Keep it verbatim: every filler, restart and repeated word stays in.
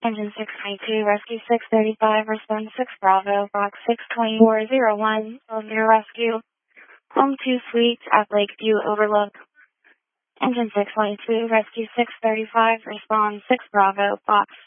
Engine six twenty-two, Rescue six thirty-five, respond six Bravo, box six twenty-four oh one, Elevator Rescue, Home two Suites at Lakeview Overlook. Engine six twenty-two, Rescue six thirty-five, respond six Bravo, box